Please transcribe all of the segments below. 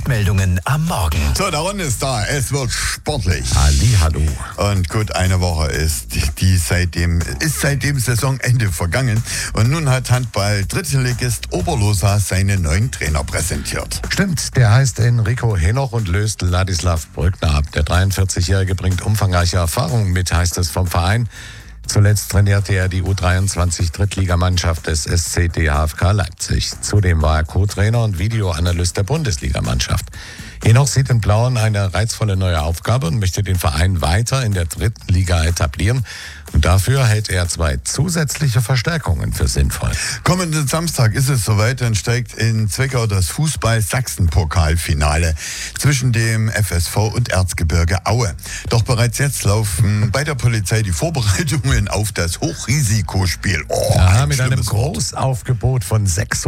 Meldungen am Morgen. So, der Ron ist da. Es wird sportlich. Hallihallo. Und gut, eine Woche ist seitdem Saisonende vergangen. Und nun hat Handball-Drittligist Oberlosa seinen neuen Trainer präsentiert. Stimmt, der heißt Enrico Henoch und löst Ladislav Brückner ab. Der 43-Jährige bringt umfangreiche Erfahrungen mit, heißt es vom Verein. Zuletzt trainierte er die U23-Drittligamannschaft des SC DHFK Leipzig. Zudem war er Co-Trainer und Videoanalyst der Bundesligamannschaft. Henoch sieht in Blauen eine reizvolle neue Aufgabe und möchte den Verein weiter in der dritten Liga etablieren. Und dafür hält er 2 zusätzliche Verstärkungen für sinnvoll. Kommenden Samstag ist es soweit, dann steigt in Zwickau das Fußball-Sachsen-Pokalfinale zwischen dem FSV und Erzgebirge Aue. Doch bereits jetzt laufen bei der Polizei die Vorbereitungen auf das Hochrisikospiel. Mit einem Großaufgebot von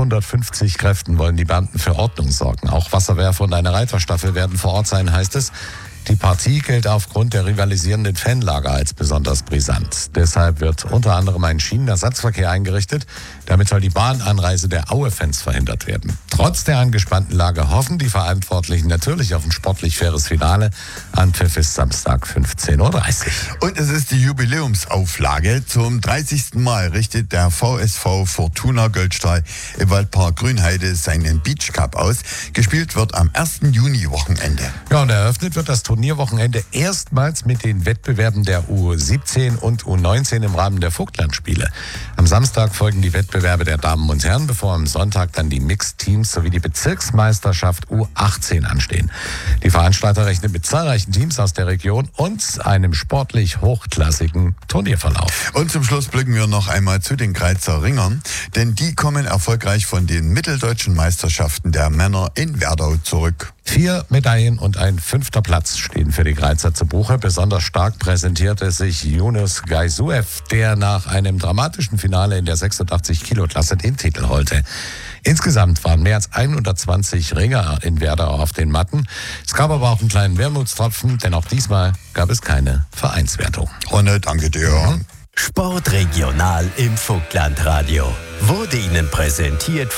650 Kräften wollen die Beamten für Ordnung sorgen. Auch Wasserwerfer und eine Reiterstaffel werden vor Ort sein, heißt es. Die Partie gilt aufgrund der rivalisierenden Fanlager als besonders brisant. Deshalb wird unter anderem ein Schienenersatzverkehr eingerichtet. Damit soll die Bahnanreise der Aue-Fans verhindert werden. Trotz der angespannten Lage hoffen die Verantwortlichen natürlich auf ein sportlich faires Finale. Anpfiff ist Samstag 15.30 Uhr. Und es ist die Jubiläumsauflage. Zum 30. Mal richtet der VSV Fortuna Goldstahl im Waldpark Grünheide seinen Beach Cup aus. Gespielt wird am 1. Juni-Wochenende. Ja, und eröffnet wird das Turnierwochenende erstmals mit den Wettbewerben der U17 und U19 im Rahmen der Vogtlandspiele. Am Samstag folgen die Wettbewerbe der Damen und Herren, bevor am Sonntag dann die Mixed-Teams sowie die Bezirksmeisterschaft U18 anstehen. Die Veranstalter rechnen mit zahlreichen Teams aus der Region und einem sportlich hochklassigen Turnierverlauf. Und zum Schluss blicken wir noch einmal zu den Greizer Ringern, denn die kommen erfolgreich von den mitteldeutschen Meisterschaften der Männer in Werdau zurück. 4 Medaillen und ein 5. Platz stehen für die Greizer zu Buche. Besonders stark präsentierte sich Yunus Gaisuev, der nach einem dramatischen Finale in der 86-Kilo-Klasse den Titel holte. Insgesamt waren mehr als 120 Ringer in Werdau auf den Matten. Es gab aber auch einen kleinen Wermutstropfen, denn auch diesmal gab es keine Vereinswertung. Ronne, danke dir. Sportregional im Vogtlandradio wurde Ihnen präsentiert